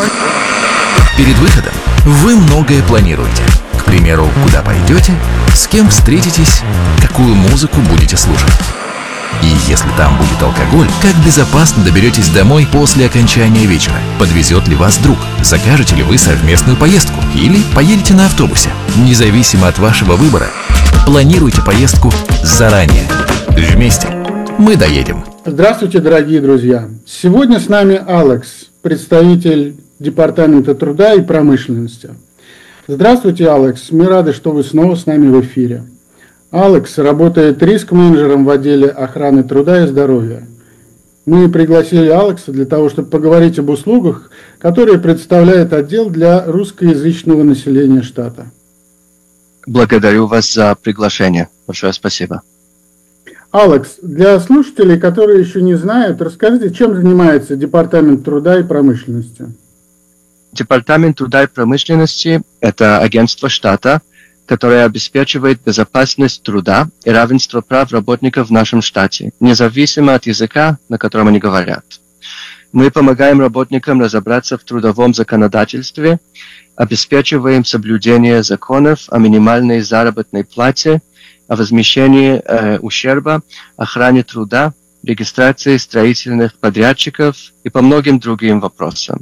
Перед выходом вы многое планируете. К примеру, куда пойдете, с кем встретитесь, какую музыку будете слушать. И если там будет алкоголь, как безопасно доберетесь домой после окончания вечера? Подвезет ли вас друг? Закажете ли вы совместную поездку? Или поедете на автобусе? Независимо от вашего выбора, планируйте поездку заранее. Вместе мы доедем. Здравствуйте, дорогие друзья! Сегодня с нами Алекс, представитель Департамента труда и промышленности. Здравствуйте, Алекс! Мы рады, что вы снова с нами в эфире. Алекс работает риск-менеджером в отделе охраны труда и здоровья. Мы пригласили Алекса для того, чтобы поговорить об услугах, которые представляет отдел для русскоязычного населения штата. Благодарю вас за приглашение. Большое спасибо. Алекс, для слушателей, которые еще не знают, расскажите, чем занимается Департамент труда и промышленности? Департамент труда и промышленности – это агентство штата, которое обеспечивает безопасность труда и равенство прав работников в нашем штате, независимо от языка, на котором они говорят. Мы помогаем работникам разобраться в трудовом законодательстве, обеспечиваем соблюдение законов о минимальной заработной плате, о возмещении ущерба, охране труда, регистрации строительных подрядчиков и по многим другим вопросам.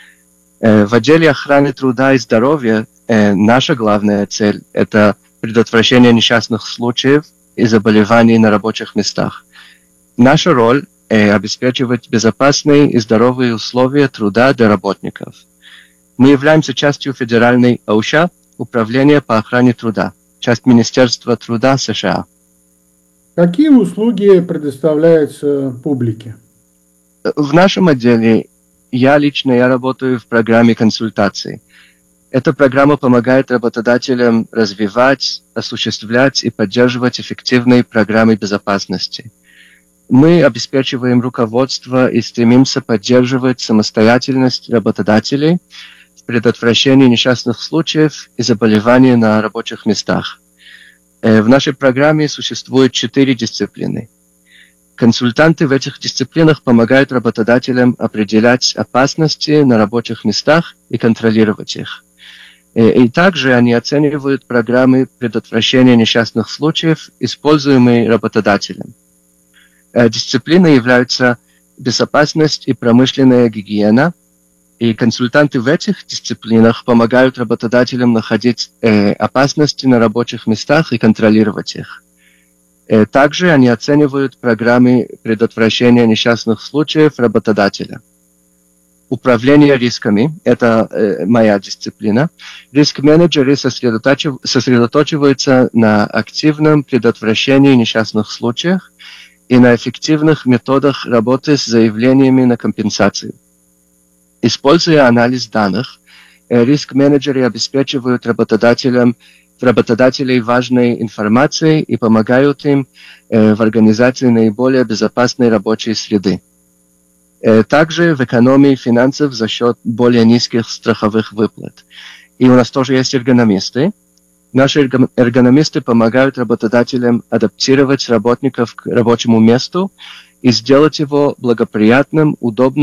В отделе охраны труда и здоровья наша главная цель – это предотвращение несчастных случаев и заболеваний на рабочих местах. Наша роль – обеспечивать безопасные и здоровые условия труда для работников. Мы являемся частью федеральной ОСHA, Управления по охране труда, часть Министерства труда США. Какие услуги предоставляются публике? В нашем отделе я работаю в программе консультаций. Эта программа помогает работодателям развивать, осуществлять и поддерживать эффективные программы безопасности. Мы обеспечиваем руководство и стремимся поддерживать самостоятельность работодателей в предотвращении несчастных случаев и заболеваний на рабочих местах. В нашей программе существует 4 дисциплины. Консультанты в этих дисциплинах помогают работодателям определять опасности на рабочих местах и контролировать их. И также они оценивают программы предотвращения несчастных случаев, используемые работодателем. Дисциплиной являются безопасность и промышленная гигиена, и консультанты в этих дисциплинах помогают работодателям находить опасности на рабочих местах и контролировать их. Также они оценивают программы предотвращения несчастных случаев работодателя. Управление рисками – это моя дисциплина. Риск-менеджеры сосредотачиваются на активном предотвращении несчастных случаев и на эффективных методах работы с заявлениями на компенсацию. Используя анализ данных, риск-менеджеры обеспечивают работодателей важной информацией и помогают им в организации наиболее безопасной рабочей среды. Также в экономии финансов за счет более низких страховых выплат. И у нас тоже есть эргономисты. Наши эргономисты помогают работодателям адаптировать работников к рабочему месту и сделать его благоприятным, удобным